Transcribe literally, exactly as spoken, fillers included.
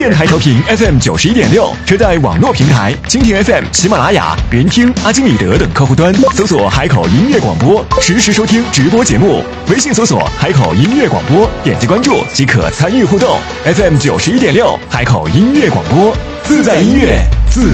电台调频 F M 九十一点六，车载网络平台蜻蜓 F M、喜马拉雅、联听、阿基米德等客户端搜索海口音乐广播，实时收听直播节目。微信搜索海口音乐广播，点击关注即可参与互动。F M 九十一点六，海口音乐广播，自在音乐。